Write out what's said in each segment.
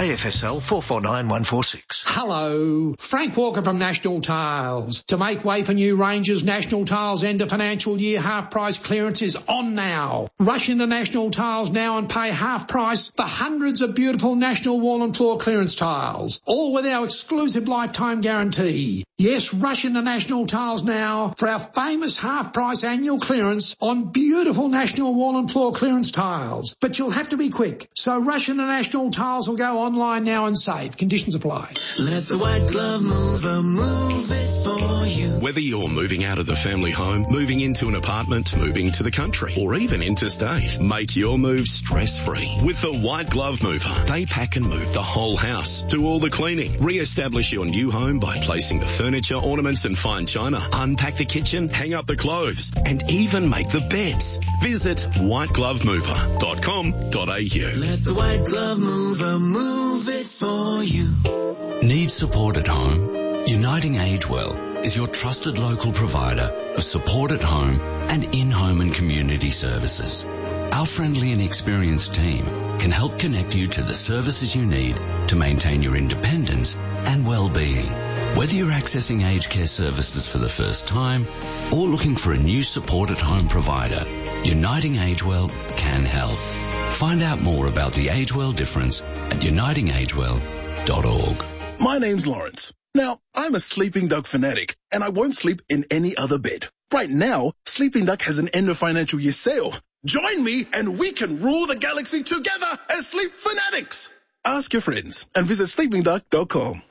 AFSL 449146. Hello, Frank Walker from National Tiles. To make way for new ranges, National Tiles end of financial year half price clearance is on now. Rush into National Tiles now and pay half price for hundreds of beautiful National wall and floor clearance tiles, all with our exclusive lifetime guarantee. Yes, rush into National Tiles now for our famous half price annual clearance on beautiful National wall and floor clearance tiles. But you'll have to be quick, so rush into National Tiles or go online now and save. Conditions apply. Let the White Glove Mover move it for you. Whether you're moving out of the family home, moving into an apartment, moving to the country, or even interstate, make your move stress-free with the White Glove Mover. They pack and move the whole house, do all the cleaning, re-establish your new home by placing the furniture, ornaments and fine china, unpack the kitchen, hang up the clothes, and even make the beds. Visit whiteglovemover.com.au. Let the White Glove Mover move it for you. Need support at home? Uniting Agewell is your trusted local provider of support at home and in-home and community services. Our friendly and experienced team can help connect you to the services you need to maintain your independence and well-being. Whether you're accessing aged care services for the first time or looking for a new support at home provider, Uniting Agewell can help. Find out more about the Agewell difference at unitingagewell.org. My name's Lawrence. Now, I'm a Sleeping Duck fanatic, and I won't sleep in any other bed. Right now, Sleeping Duck has an end of financial year sale. Join me and we can rule the galaxy together as Sleep Fanatics. Ask your friends and visit sleepingduck.com.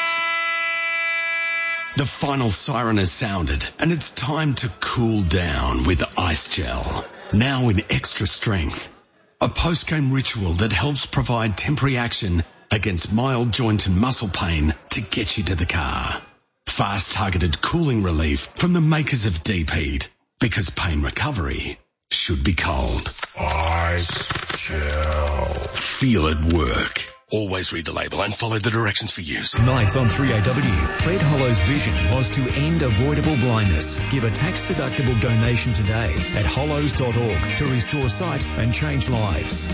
The final siren has sounded, and it's time to cool down with Ice Gel. Now in extra strength. A post-game ritual that helps provide temporary action against mild joint and muscle pain to get you to the car. Fast targeted cooling relief from the makers of Deep Heat, because pain recovery should be cold. Ice Gel. Feel it work. Always read the label and follow the directions for use. Nights on 3AW. Fred Hollow's vision was to end avoidable blindness. Give a tax-deductible donation today at hollows.org to restore sight and change lives.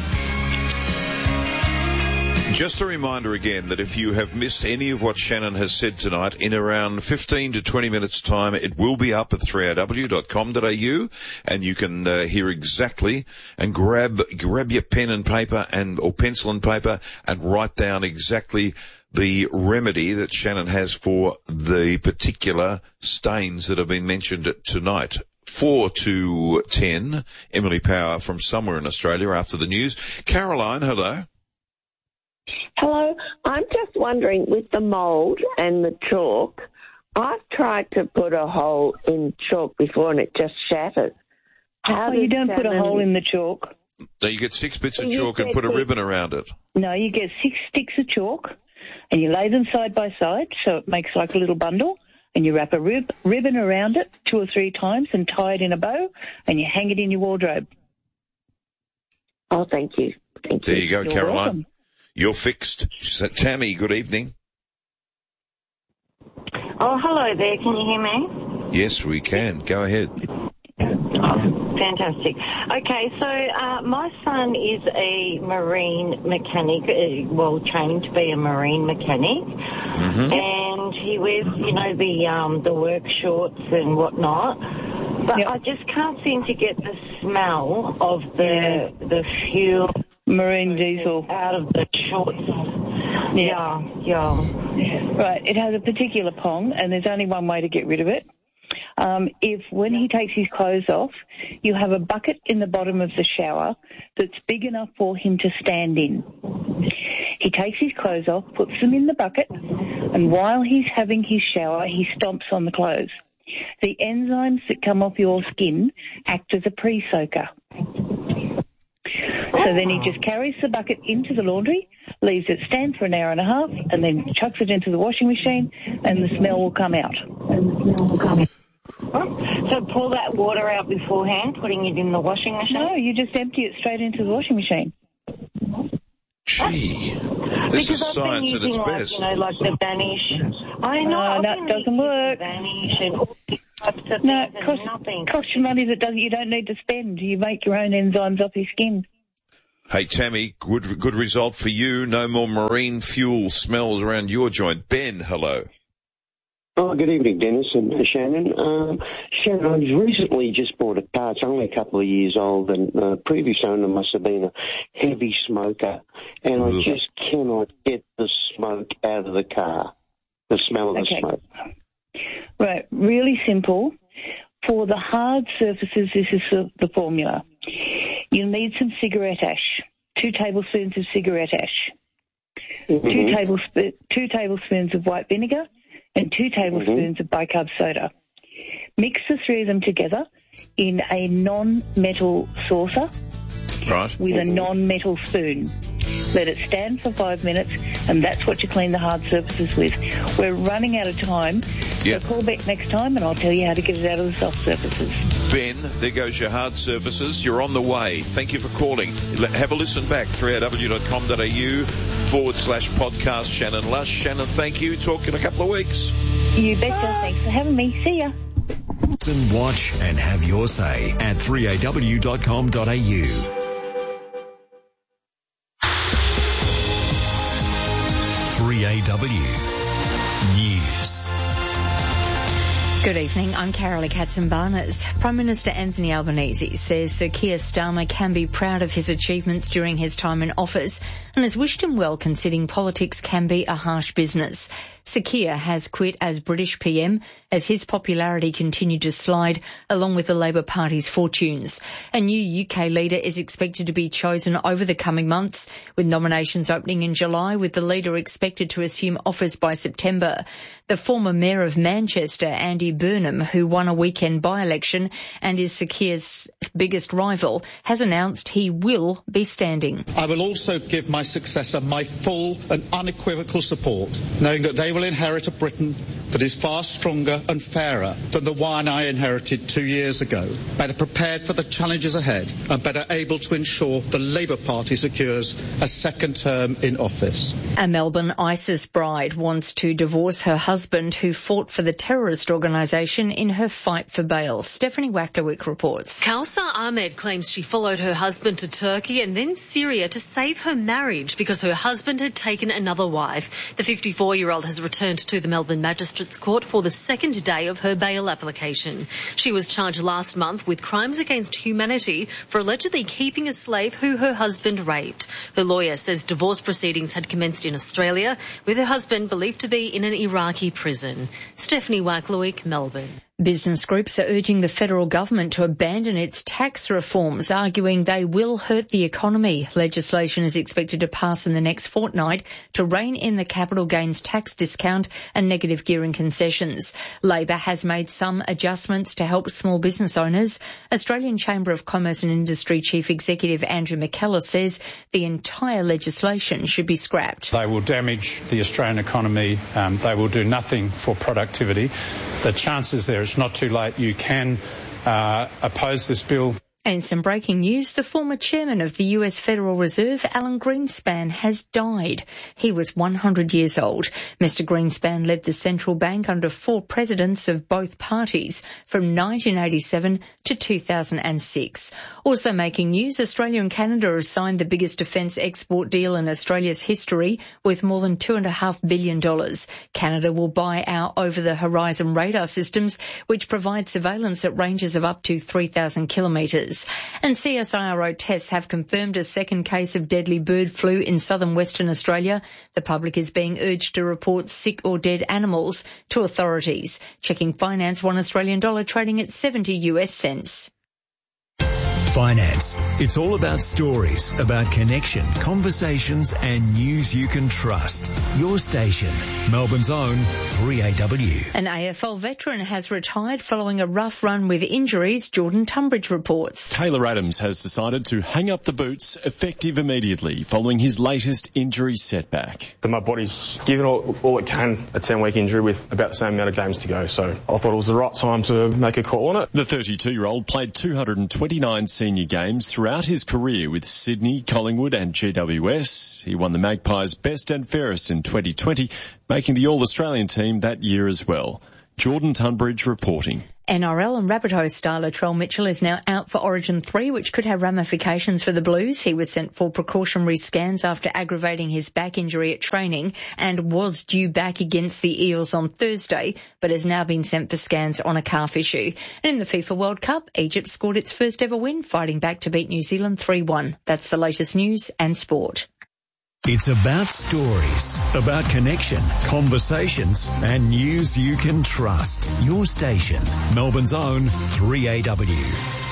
Just a reminder again that if you have missed any of what Shannon has said tonight, in around 15 to 20 minutes' time, it will be up at 3aw.com.au, and you can hear exactly and grab your pen and paper or pencil and paper and write down exactly the remedy that Shannon has for the particular stains that have been mentioned tonight. 4 to 10, Emily Power from somewhere in Australia after the news. Caroline, hello. Hello. I'm just wondering, with the mould and the chalk, I've tried to put a hole in chalk before and it just shatters. You don't put a hole in the chalk. No, you get 6 bits of chalk and put a ribbon around it. No, you get 6 sticks of chalk and you lay them side by side so it makes like a little bundle, and you wrap a ribbon around it 2 or 3 times and tie it in a bow and you hang it in your wardrobe. Oh, thank you. There you go, You're Caroline. welcome. You're fixed. Tammy, good evening. Oh, hello there. Can you hear me? Yes, we can. Go ahead. Oh, fantastic. Okay, so my son is a marine mechanic, trained to be a marine mechanic, and he wears, the work shorts and whatnot. But I just can't seem to get the smell of the fuel. Marine diesel. Out of the shorts. Yeah. Right, it has a particular pong, and there's only one way to get rid of it. When he takes his clothes off, you have a bucket in the bottom of the shower that's big enough for him to stand in. He takes his clothes off, puts them in the bucket, and while he's having his shower, he stomps on the clothes. The enzymes that come off your skin act as a pre-soaker. So then he just carries the bucket into the laundry, leaves it stand for an hour and a half, and then chucks it into the washing machine, and the smell will come out. So pour that water out beforehand, putting it in the washing machine? No, you just empty it straight into the washing machine. Gee, this is science at its best. Like the Vanish. I know. No, it doesn't work. Vanish and all these types of no, things and nothing. Costs you money that you don't need to spend. You make your own enzymes off your skin. Hey, Tammy, good result for you. No more marine fuel smells around your joint. Ben, hello. Oh, good evening, Dennis and Shannon. Shannon, I recently just bought a car. It's only a couple of years old, and the previous owner must have been a heavy smoker, and I just cannot get the smoke out of the car, the smell of the smoke. Right, really simple. For the hard surfaces, this is the formula. You'll need some cigarette ash, 2 tablespoons of cigarette ash, 2 tablespoons of white vinegar, and 2 tablespoons of bicarb soda. Mix the 3 of them together in a non-metal saucer with a non-metal spoon. Let it stand for 5 minutes, and that's what you clean the hard surfaces with. We're running out of time, so call back next time and I'll tell you how to get it out of the soft surfaces. Ben, there goes your hard surfaces. You're on the way. Thank you for calling. Have a listen back, 3rw.com.au/podcast Shannon Lush. Shannon, thank you. Talk in a couple of weeks. You betcha. Thanks for having me. See ya. Listen, watch and have your say at 3aw.com.au. 3AW News. Good evening, I'm Carolee Katzenbarnes. Prime Minister Anthony Albanese says Sir Keir Starmer can be proud of his achievements during his time in office and has wished him well, considering politics can be a harsh business. Sir Keir has quit as British PM as his popularity continued to slide along with the Labor Party's fortunes. A new UK leader is expected to be chosen over the coming months, with nominations opening in July, with the leader expected to assume office by September. The former Mayor of Manchester, Andy Burnham, who won a weekend by-election and is Sir Keir's biggest rival, has announced he will be standing. I will also give my successor my full and unequivocal support, knowing that they will inherit a Britain that is far stronger and fairer than the one I inherited 2 years ago, better prepared for the challenges ahead and better able to ensure the Labour Party secures a second term in office. A Melbourne ISIS bride wants to divorce her husband who fought for the terrorist organisation in her fight for bail. Stephanie Wacklerwick reports. Kausar Ahmed claims she followed her husband to Turkey and then Syria to save her marriage because her husband had taken another wife. The 54-year-old has returned to the Melbourne Magistrates Court for the second day of her bail application. She was charged last month with crimes against humanity for allegedly keeping a slave who her husband raped. Her lawyer says divorce proceedings had commenced in Australia, with her husband believed to be in an Iraqi prison. Stephanie Wacklerwick, Melbourne. Business groups are urging the federal government to abandon its tax reforms, arguing they will hurt the economy. Legislation is expected to pass in the next fortnight to rein in the capital gains tax discount and negative gearing concessions. Labor has made some adjustments to help small business owners. Australian Chamber of Commerce and Industry Chief Executive Andrew McKellar says the entire legislation should be scrapped. They will damage the Australian economy. They will do nothing for productivity. The chances there, it's not too late. You can oppose this bill. And some breaking news, the former chairman of the US Federal Reserve, Alan Greenspan, has died. He was 100 years old. Mr. Greenspan led the central bank under 4 presidents of both parties from 1987 to 2006. Also making news, Australia and Canada have signed the biggest defence export deal in Australia's history with more than $2.5 billion. Canada will buy our over-the-horizon radar systems, which provide surveillance at ranges of up to 3,000 kilometres. And CSIRO tests have confirmed a second case of deadly bird flu in southern Western Australia. The public is being urged to report sick or dead animals to authorities. Checking finance, $1 Australian dollar trading at 70 US cents. Finance. It's all about stories, about connection, conversations and news you can trust. Your station, Melbourne's own 3AW. An AFL veteran has retired following a rough run with injuries, Jordan Tunbridge reports. Taylor Adams has decided to hang up the boots effective immediately following his latest injury setback. My body's given all it can, a 10-week injury with about the same amount of games to go, so I thought it was the right time to make a call on it. The 32-year-old played 229 senior games throughout his career with Sydney, Collingwood and GWS. He won the Magpies Best and Fairest in 2020, making the All-Australian team that year as well. Jordan Tunbridge reporting. NRL and Rabbitohs star Latrell Mitchell is now out for Origin 3, which could have ramifications for the Blues. He was sent for precautionary scans after aggravating his back injury at training and was due back against the Eels on Thursday, but has now been sent for scans on a calf issue. And in the FIFA World Cup, Egypt scored its first ever win, fighting back to beat New Zealand 3-1. That's the latest news and sport. It's about stories, about connection, conversations, and news you can trust. Your station, Melbourne's own 3AW.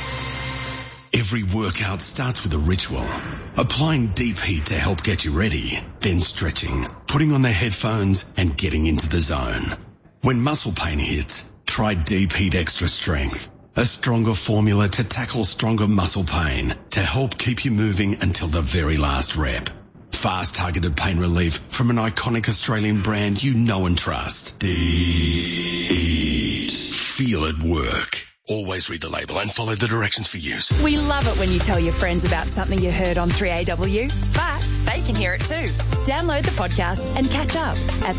Every workout starts with a ritual. Applying deep heat to help get you ready, then stretching, putting on the headphones and getting into the zone. When muscle pain hits, try Deep Heat Extra Strength. A stronger formula to tackle stronger muscle pain to help keep you moving until the very last rep. Fast targeted pain relief from an iconic Australian brand you know and trust. Deep Heat. Feel it work. Always read the label and follow the directions for use. We love it when you tell your friends about something you heard on 3AW, but they can hear it too. Download the podcast and catch up at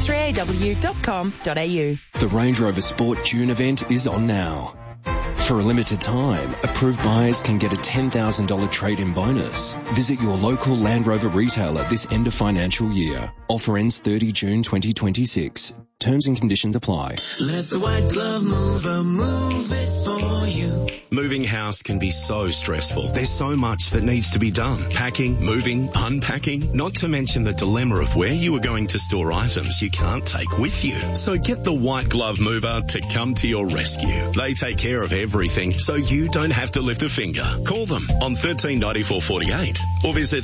3aw.com.au. The Range Rover Sport June event is on now. For a limited time, approved buyers can get a $10,000 trade-in bonus. Visit your local Land Rover retailer this end of financial year. Offer ends 30 June 2026. Terms and conditions apply. Let the White Glove Mover move it for you. Moving house can be so stressful. There's so much that needs to be done. Packing, moving, unpacking, not to mention the dilemma of where you are going to store items you can't take with you. So get the White Glove Mover to come to your rescue. They take care of everything so you don't have to lift a finger. Call them on 139448 or visit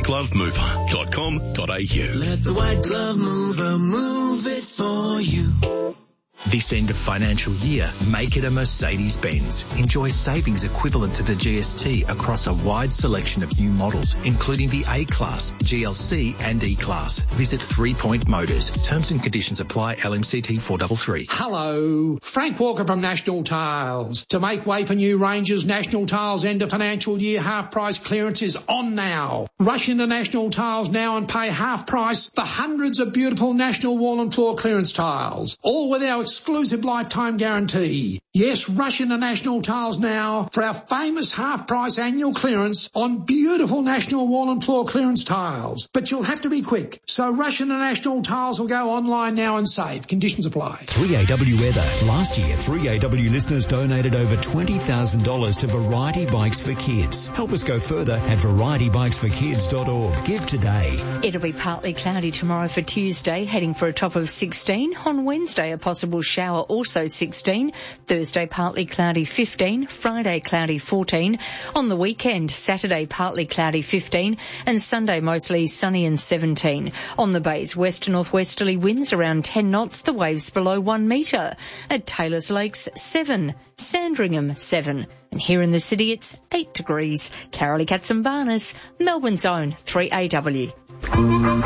whiteglovemover.com.au. Let the White Glove Mover move it for you. This end of financial year, make it a Mercedes-Benz. Enjoy savings equivalent to the GST across a wide selection of new models, including the A-Class, GLC and E-Class. Visit 3 Point Motors. Terms and conditions apply. LMCT 433. Hello, Frank Walker from National Tiles. To make way for new ranges, National Tiles end of financial year half price clearance is on now. Rush into National Tiles now and pay half price for hundreds of beautiful National Wall and Floor clearance tiles, all with our exclusive lifetime guarantee. Yes, rush into National Tiles now for our famous half-price annual clearance on beautiful National Wall and Floor clearance tiles. But you'll have to be quick, so rush into National Tiles or go online now and save. Conditions apply. 3AW weather. Last year, 3AW listeners donated over $20,000 to Variety Bikes for Kids. Help us go further at varietybikesforkids.org. Give today. It'll be partly cloudy tomorrow for Tuesday, heading for a top of 16. On Wednesday, a possible shower, also 16. Thursday, partly cloudy, 15. Friday, cloudy, 14. On the weekend, Saturday, partly cloudy, 15. And Sunday, mostly sunny and 17. On the bays, west to northwesterly winds around 10 knots, the waves below 1 metre. At Taylors Lakes, 7. Sandringham, 7. And here in the city, it's 8 degrees. Carolee Katzenbarnes, Melbourne's own 3AW.